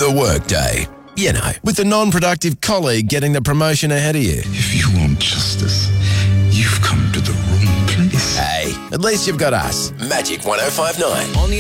The workday. You know, with the non-productive colleague getting the promotion ahead of you. If you want justice, you've come to the wrong place. Hey, at least you've got us. Magic 105.9. On the